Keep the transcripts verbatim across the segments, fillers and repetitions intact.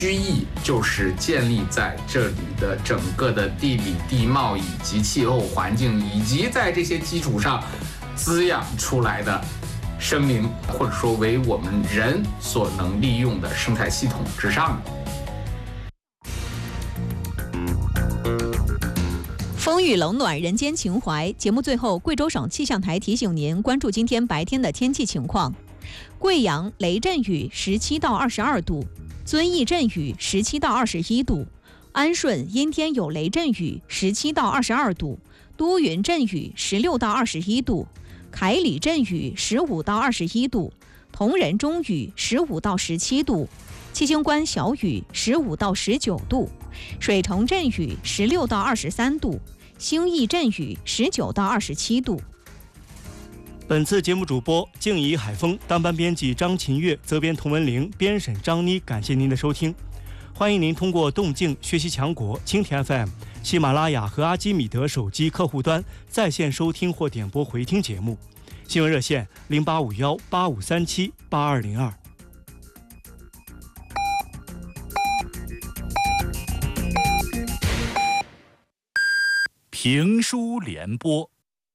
居易就是建立在这里的整个的地理地貌以及气候环境，以及在这些基础上滋养出来的生命，或者说为我们人所能利用的生态系统之上的。 风雨冷暖人间情怀，节目最后，贵州省气象台提醒您关注今天白天的天气情况。贵阳雷阵雨十七到二十二度，遵义阵雨十七到二十一度，安顺阴天有雷阵雨十七到二十二度，都匀阵雨十六到二十一度，凯里阵雨十五到二十一度，铜仁中雨十五到十七度，七星关小雨十五到十九度，水城阵雨十六到二十三度，兴义阵雨十九到二十七度。 本次节目主播静怡、海峰，当班编辑张琴月，责编童文玲，编审张妮。感谢您的收听，欢迎您通过动静学习强国、蜻蜓 F M、喜马拉雅和阿基米德手机客户端在线收听或点播回听节目。新闻热线零八五幺八五三七八二零二。 评书联播。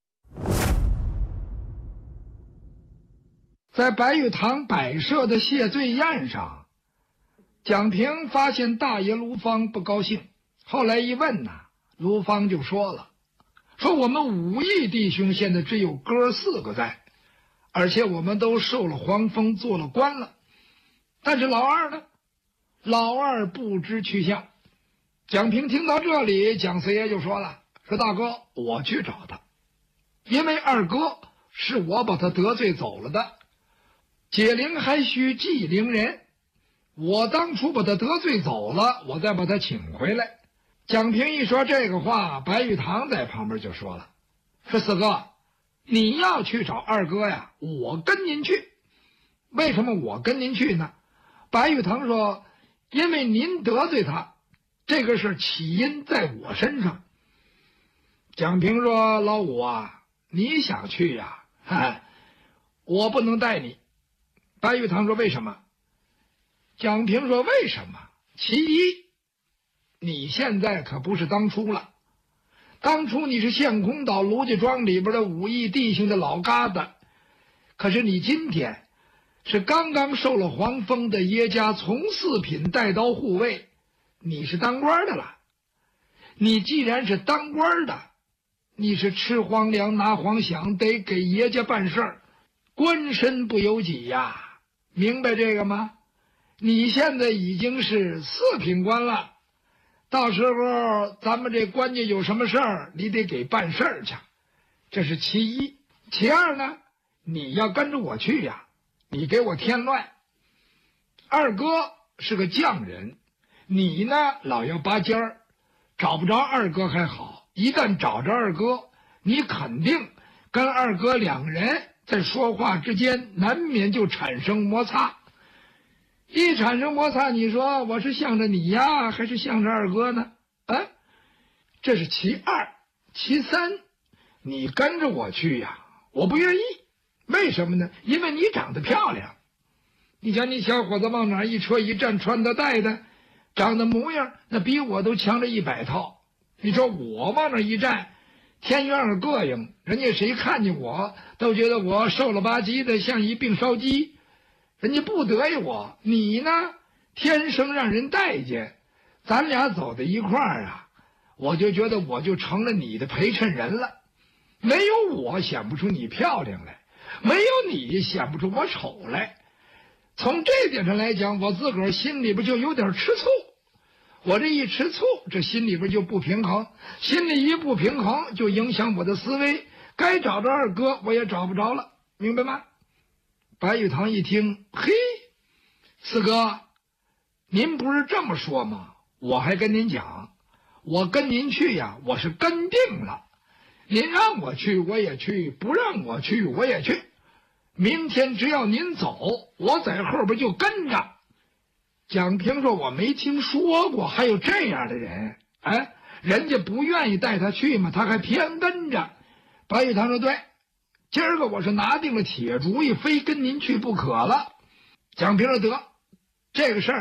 在白玉堂摆设的谢罪宴上，蒋平发现大爷卢芳不高兴，后来一问呐，卢芳就说了，说我们武义弟兄现在只有哥四个在，而且我们都受了皇封，做了官了，但是老二呢？老二不知去向。蒋平听到这里，蒋四爷就说了，说大哥，我去找他，因为二哥是我把他得罪走了的，解铃还须系铃人，我当初把他得罪走了，我再把他请回来。蒋平一说这个话，白玉堂在旁边就说了，说四哥，你要去找二哥呀，我跟您去。为什么我跟您去呢？白玉堂说，因为您得罪他，这个事起因在我身上。蒋平说，老五啊，你想去呀，嗨，我不能带你。白玉堂说，为什么？蒋平说，为什么？其一，你现在可不是当初了，当初你是县空岛卢家庄里边的武义弟兄的老疙瘩，可是你今天是刚刚受了皇封的耶家从四品带刀护卫，你是当官的了。你既然是当官的，你是吃皇粮拿皇饷，得给爷家办事儿，官身不由己呀，明白这个吗？你现在已经是四品官了，到时候咱们这官家有什么事儿，你得给办事儿去，这是其一。其二呢，你要跟着我去呀，你给我添乱。二哥是个匠人，你呢老要拔尖儿，找不着二哥还好，一旦找着二哥，你肯定跟二哥两人在说话之间难免就产生摩擦。一产生摩擦，你说我是向着你呀，还是向着二哥呢？啊，这是其二。其三，你跟着我去呀，我不愿意。为什么呢？因为你长得漂亮。你瞧你小伙子往哪一车一站，穿的戴的，长得模样，那比我都强了一百套。你说我往那一站，天愿儿膈应，人家谁看见我都觉得我瘦了吧唧的，像一病烧鸡。人家不得意我，你呢天生让人待见，咱俩走在一块儿啊，我就觉得我就成了你的陪衬人了。没有我显不出你漂亮来，没有你显不出我丑来。从这点上来讲，我自个儿心里边就有点吃醋。我这一吃醋，这心里边就不平衡，心里一不平衡就影响我的思维，该找着二哥我也找不着了，明白吗？白玉堂一听，嘿，四哥，您不是这么说吗？我还跟您讲，我跟您去呀，我是跟定了，您让我去我也去，不让我去我也去。明天只要您走，我在后边就跟着。蒋平说，我没听说过还有这样的人，哎，人家不愿意带他去嘛，他还偏跟着。白玉堂说，对，今儿个我是拿定了铁主意，非跟您去不可了。蒋平说，得，这个事儿啊，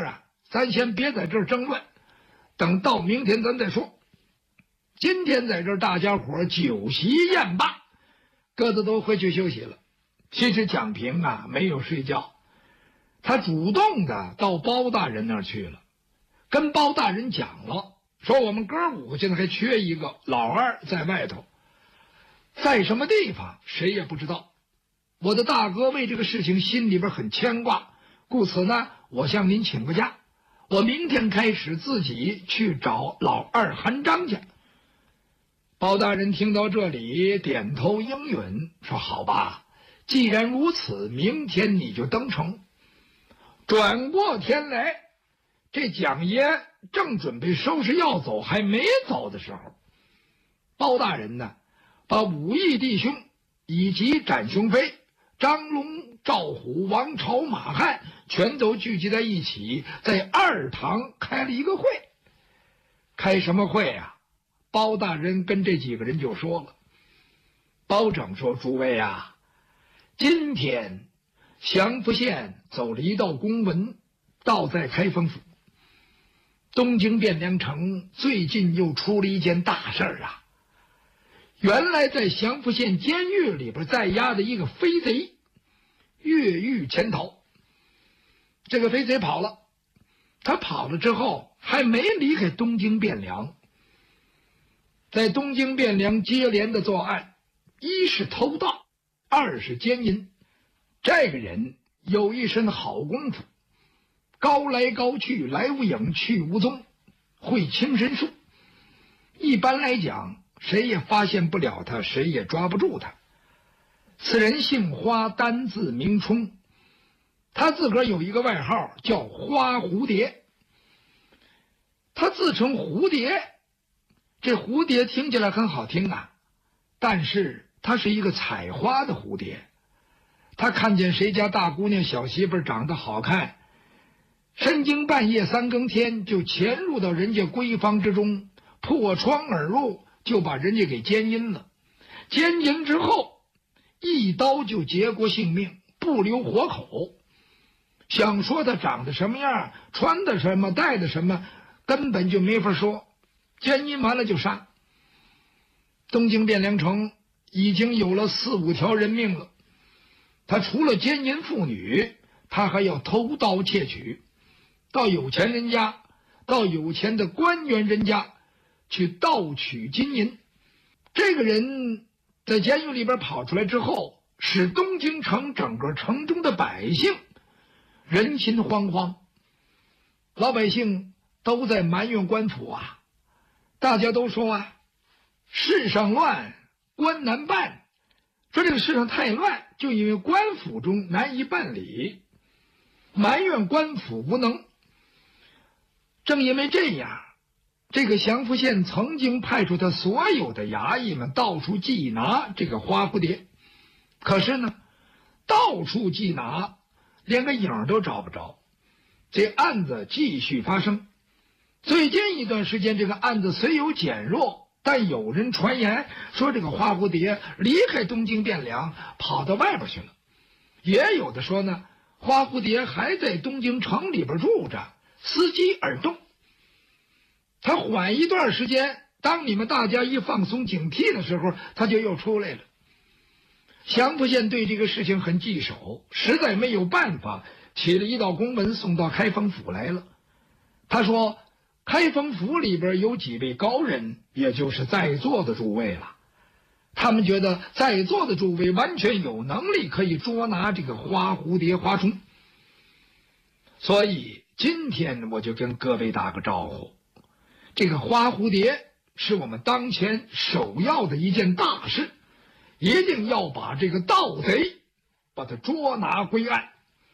咱先别在这儿争论，等到明天咱再说。今天在这儿大家伙酒席宴罢，各自都回去休息了。其实蒋平啊没有睡觉，他主动的到包大人那儿去了，跟包大人讲了，说我们哥五个现在还缺一个，老二在外头，在什么地方谁也不知道。我的大哥为这个事情心里边很牵挂，故此呢，我向您请个假，我明天开始自己去找老二韩章去。包大人听到这里点头应允，说好吧，既然如此，明天你就登城。转过天来，这蒋爷正准备收拾要走，还没走的时候，包大人呢把五义弟兄以及展雄飞、张龙、赵虎、王朝、马汉全都聚集在一起，在二堂开了一个会。开什么会啊？包大人跟这几个人就说了。包拯说：诸位啊，今天祥符县走了一道公文，道在开封府。东京汴梁城最近又出了一件大事儿啊！原来在祥符县监狱里边在押的一个飞贼越狱潜逃。这个飞贼跑了，他跑了之后还没离开东京汴梁，在东京汴梁接连的作案，一是偷盗，二是奸淫。这个人有一身好功夫，高来高去，来无影去无踪，会轻身术。一般来讲，谁也发现不了他，谁也抓不住他。此人姓花，单字明冲，他自个儿有一个外号叫花蝴蝶。他自称蝴蝶，这蝴蝶听起来很好听啊，但是他是一个采花的蝴蝶。他看见谁家大姑娘小媳妇长得好看，深更半夜三更天就潜入到人家闺房之中，破窗而入，就把人家给奸淫了。奸淫之后，一刀就结过性命，不留活口。想说他长得什么样，穿的什么，戴的什么，根本就没法说。奸淫完了就杀。东京汴梁城已经有了四五条人命了。他除了奸淫妇女，他还要偷盗窃取，到有钱人家，到有钱的官员人家去盗取金银。这个人在监狱里边跑出来之后，使东京城整个城中的百姓人心惶惶，老百姓都在埋怨官府啊。大家都说啊，世上乱，官难办。说这个世上太乱，就因为官府中难以办理，埋怨官府无能。正因为这样，这个祥符县曾经派出他所有的衙役们到处缉拿这个花蝴蝶，可是呢，到处缉拿，连个影都找不着。这案子继续发生。最近一段时间，这个案子虽有减弱，但有人传言说这个花蝴蝶离开东京汴梁跑到外边去了，也有的说呢，花蝴蝶还在东京城里边住着，伺机而动。他缓一段时间，当你们大家一放松警惕的时候，他就又出来了。祥符县对这个事情很棘手，实在没有办法，起了一道公文送到开封府来了。他说开封府里边有几位高人，也就是在座的诸位了，他们觉得在座的诸位完全有能力可以捉拿这个花蝴蝶花虫，所以今天我就跟各位打个招呼，这个花蝴蝶是我们当前首要的一件大事，一定要把这个盗贼把他捉拿归案。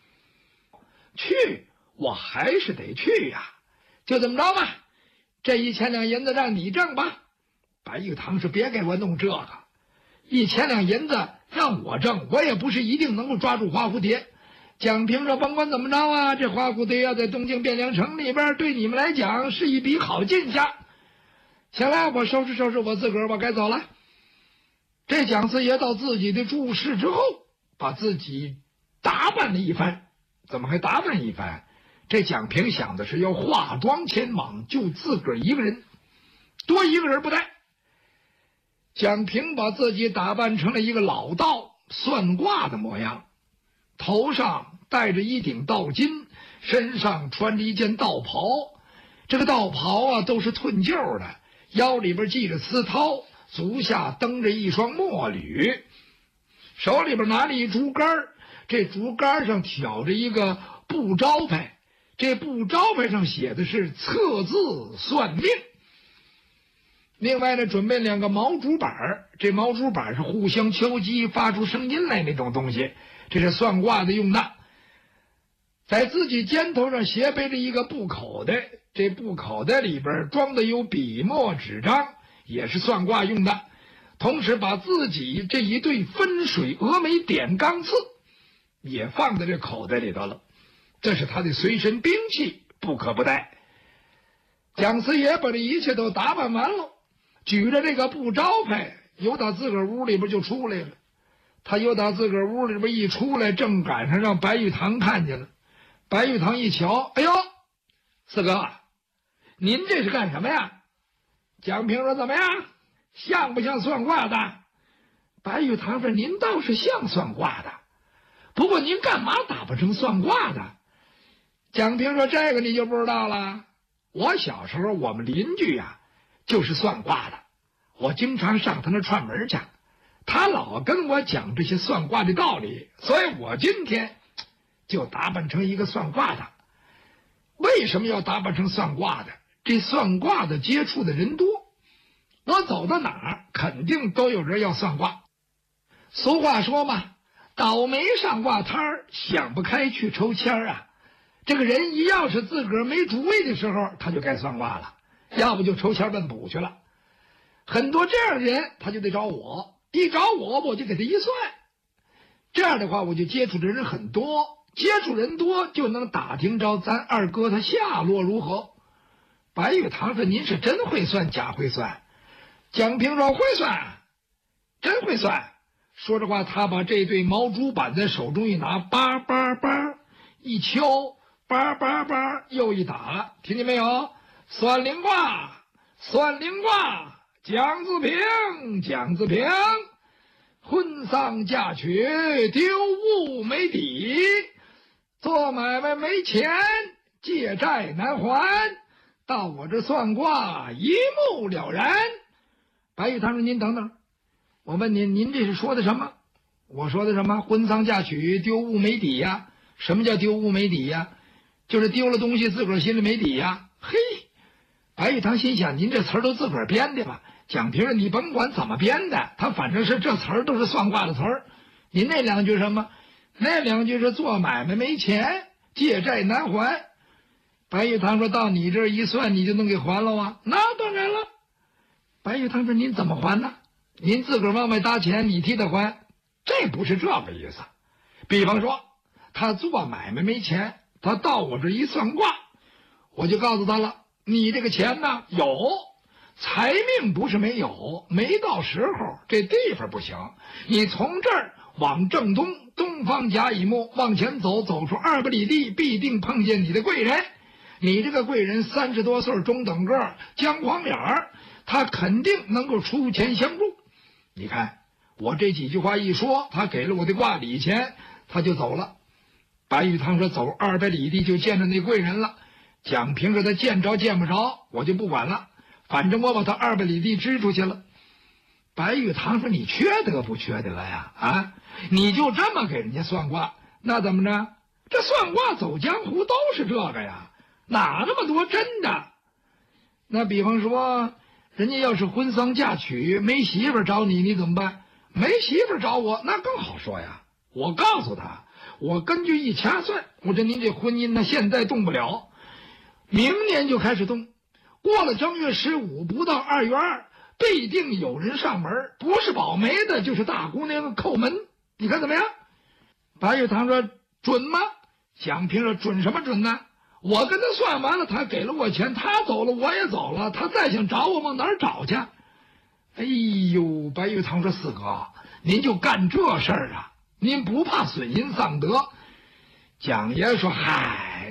去，我还是得去呀、啊，就这么着吧，这一千两银子让你挣吧。白玉堂是别给我弄这个，一千两银子让我挣，我也不是一定能够抓住花蝴蝶。蒋平说甭管怎么着啊，这花蝴蝶要在东京汴梁城里边，对你们来讲是一笔好进项。行了，我收拾收拾我自个儿，我该走了。这蒋四爷到自己的住室之后，把自己打扮了一番。怎么还打扮一番？ 这蒋平想的是要化妆前往，就自个儿一个人，多一个人不带。蒋平把自己打扮成了一个老道算卦的模样，头上戴着一顶道巾，身上穿着一件道袍，这个道袍啊都是褪旧的，腰里边系着丝绦，足下蹬着一双墨履，手里边拿着一竹竿，这竹竿上挑着一个布招牌，这布招牌上写的是测字算命。另外呢，准备两个毛竹板，这毛竹板是互相敲击发出声音来那种东西，这是算卦的用的。在自己肩头上斜背着一个布口袋，这布口袋里边装的有笔墨纸张，也是算卦用的。同时把自己这一对分水峨眉点钢刺也放在这口袋里头了，这是他的随身兵器，不可不带。蒋四爷把这一切都打扮完了，举着这个布招牌，由打自个儿屋里边就出来了。他由打自个儿屋里边一出来，正赶上让白玉堂看见了。白玉堂一瞧，哎呦，四哥，您这是干什么呀？蒋平说，怎么样，像不像算卦的？白玉堂说，您倒是像算卦的，不过您干嘛打扮成算卦的？蒋平说，这个你就不知道了。我小时候我们邻居呀、啊，就是算卦的，我经常上他那串门去，他老跟我讲这些算卦的道理，所以我今天就打扮成一个算卦的。为什么要打扮成算卦的？这算卦的接触的人多，我走到哪儿肯定都有人要算卦。俗话说嘛，倒霉上卦摊儿，想不开去抽签儿啊。这个人一要是自个儿没主意的时候，他就该算卦了，要不就抽签问卜去了。很多这样的人他就得找我，一找我我就给他一算，这样的话我就接触的人很多，接触人多就能打听着咱二哥他下落如何。白玉堂说，您是真会算假会算？蒋平说，会算，真会算。说着话，他把这对毛竹板在手中一拿，叭叭叭一敲，叭叭叭又一打，听见没有？算灵卦，算灵卦，蒋自平，蒋自平，婚丧嫁娶丢物没底，做买卖没钱，借债难还，到我这算卦一目了然。白玉堂说，您等等，我问您，您这是说的什么？我说的什么？婚丧嫁娶丢物没底呀？什么叫丢物没底呀？就是丢了东西自个儿心里没底呀。嘿，白玉堂心想，您这词儿都自个儿编的吧？蒋平说，你甭管怎么编的，他反正是这词儿都是算卦的词儿。您那两句什么？那两句是做买卖没钱，借债难还。白玉堂说，到你这儿一算，你就能给还了啊？那当然了。白玉堂说，您怎么还呢？您自个儿往外搭钱，你替他还，这不是这个意思。比方说他做买卖没钱，他到我这一算卦，我就告诉他了，你这个钱呢有，财命不是没有，没到时候，这地方不行。你从这儿往正东东方甲乙木往前走，走出二百里地，必定碰见你的贵人。你这个贵人三十多岁，中等个，姜黄脸儿，他肯定能够出钱相助。你看我这几句话一说，他给了我的卦礼钱，他就走了。白玉堂说，走二百里地就见着那贵人了。蒋平说，他见着见不着我就不管了，反正我把他二百里地支出去了。白玉堂说，你缺德不缺德呀？啊，你就这么给人家算卦，那怎么着？这算卦走江湖都是这个呀，哪那么多真的？那比方说人家要是婚丧嫁娶没媳妇找你，你怎么办？没媳妇找我，那更好说呀。我告诉他，我根据一掐算，我说您这婚姻呢现在动不了，明年就开始动，过了正月十五不到二月二，必定有人上门，不是保媒的就是大姑娘叩门，你看怎么样？白玉堂说，准吗？蒋平说，准什么准呢？我跟他算完了，他给了我钱，他走了我也走了，他再想找我往哪儿找去？哎呦，白玉堂说，四哥您就干这事儿啊，您不怕损阴丧德？蒋爷说，嗨，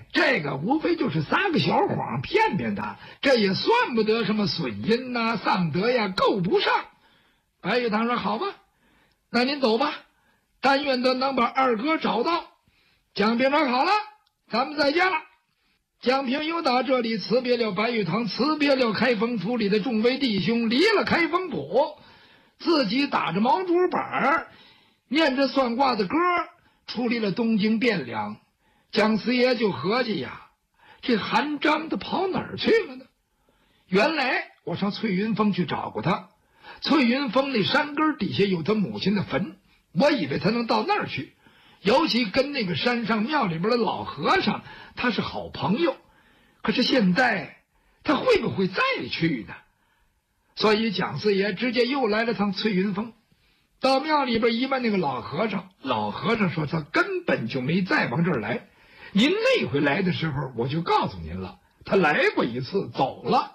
哎，这个无非就是撒个小谎骗骗他，这也算不得什么损阴呐、丧德呀，够不上。白玉堂说：“好吧，那您走吧，但愿他能把二哥找到。”蒋平说：“好了，咱们再见了。”蒋平又到这里辞别了白玉堂，辞别了开封府里的众位弟兄，离了开封府，自己打着毛竹板，念着算卦的歌，出离了东京汴梁。蒋四爷就合计呀，这韩章他跑哪儿去了呢？原来我上翠云峰去找过他，翠云峰那山根底下有他母亲的坟，我以为他能到那儿去，尤其跟那个山上庙里边的老和尚他是好朋友。可是现在他会不会再去呢？所以蒋四爷直接又来了趟翠云峰，到庙里边一问那个老和尚，老和尚说他根本就没再往这儿来，您那回来的时候我就告诉您了，他来过一次走了。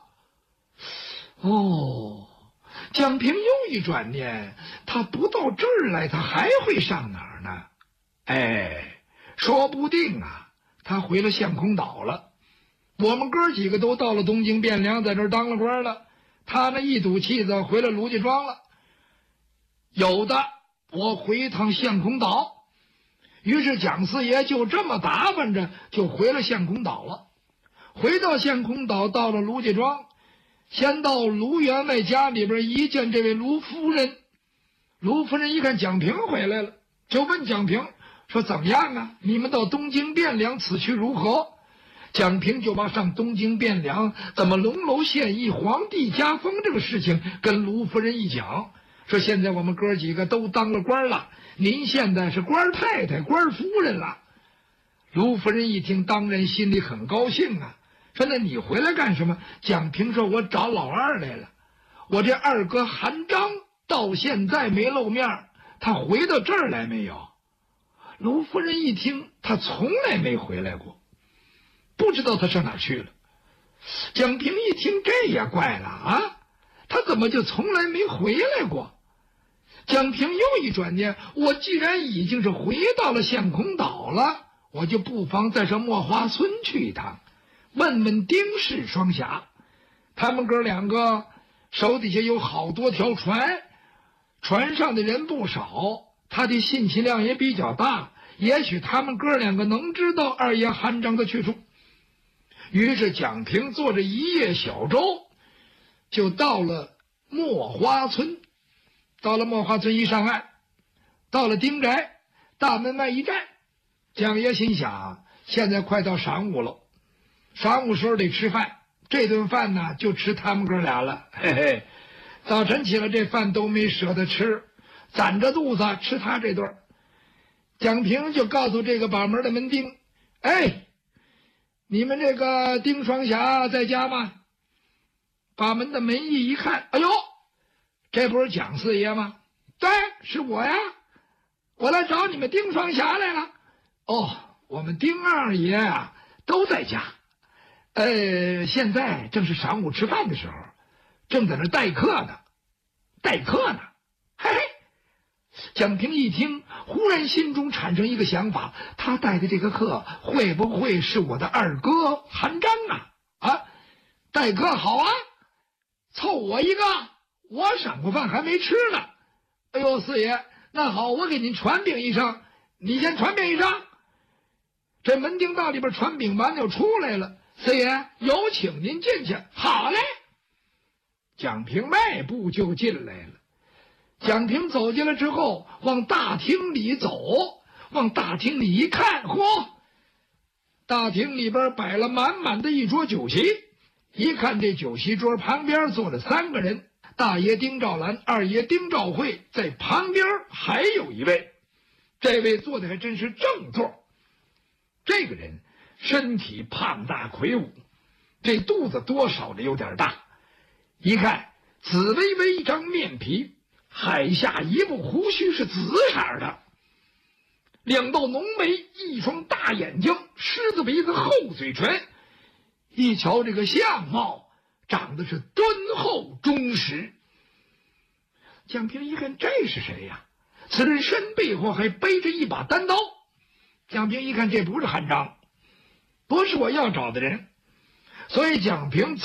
哦，蒋平又一转念，他不到这儿来，他还会上哪儿呢？哎，说不定啊，他回了相空岛了。我们哥几个都到了东京汴梁，在这儿当了官了，他那一赌气子回了卢家庄了。有的我回一趟相空岛。于是蒋四爷就这么打扮着就回了相空岛了。回到相空岛，到了卢家庄，先到卢员外家里边一见这位卢夫人。卢夫人一看蒋平回来了，就问蒋平说：“怎么样啊？你们到东京汴梁此去如何？”蒋平就把上东京汴梁怎么龙楼献艺、皇帝加封这个事情跟卢夫人一讲，说现在我们哥几个都当了官了，您现在是官太太、官夫人了。卢夫人一听，当然心里很高兴啊，说：“那你回来干什么？”蒋平说：“我找老二来了，我这二哥韩章到现在没露面，他回到这儿来没有？”卢夫人一听，他从来没回来过，不知道他上哪儿去了。蒋平一听，这也怪了啊，他怎么就从来没回来过？蒋平又一转念，我既然已经是回到了相空岛了，我就不妨再上墨花村去一趟，问问丁氏双侠。他们哥两个手底下有好多条船，船上的人不少，他的信息量也比较大，也许他们哥两个能知道二爷韩章的去处。于是蒋平坐着一叶小舟，就到了墨花村。到了墨花村一上岸，到了丁宅，大门外一站，蒋爷心想，现在快到晌午了，晌午时候得吃饭，这顿饭呢就吃他们哥俩了。嘿嘿，早晨起来这饭都没舍得吃，攒着肚子吃他这顿。蒋平就告诉这个把门的门丁：“哎，你们这个丁双侠在家吗？”把门的门一一看，哎呦，这不是蒋四爷吗？对，是我呀，我来找你们丁双侠来了。哦，我们丁二爷啊都在家，呃，现在正是晌午吃饭的时候，正在那待客呢，待客呢。嘿嘿，蒋平一听，忽然心中产生一个想法，他带的这个客会不会是我的二哥韩章啊？啊，待客好啊，凑我一个，我晌午饭还没吃呢。哎呦，四爷，那好，我给您传禀一声，你先传禀一声。这门丁到里边传禀完就出来了，四爷有请您进去。好嘞。蒋平迈步就进来了。蒋平走进来之后，往大厅里走，往大厅里一看，嚯，大厅里边摆了满满的一桌酒席。一看这酒席桌旁边坐了三个人，大爷丁兆兰，二爷丁兆会，在旁边还有一位，这位坐的还真是正座。这个人身体胖大魁梧，这肚子多少的有点大，一看紫微微一张面皮，海下一部胡须是紫色的，两道浓眉，一双大眼睛，狮子鼻子，厚嘴唇，一瞧这个相貌长得是敦厚忠实。蒋平一看，这是谁呀？此人身背后还背着一把单刀。蒋平一看，这不是韩章， 不是我要找的人。所以蒋平